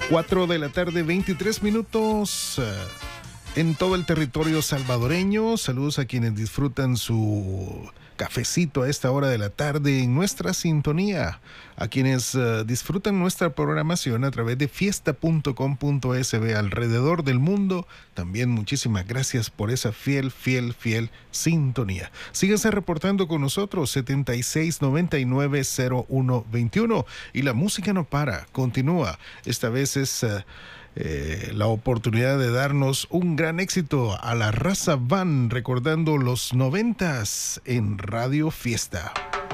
4 de la tarde, 23 minutos en todo el territorio salvadoreño. Saludos a quienes disfrutan su cafecito a esta hora de la tarde en nuestra sintonía, a quienes disfrutan nuestra programación a través de fiesta.com.sb alrededor del mundo. También muchísimas gracias por esa fiel sintonía. Síguense reportando con nosotros 7699-0121 y la música no para, continúa. Esta vez es la oportunidad de darnos un gran éxito a la raza Van, recordando los 90s en Radio Fiesta.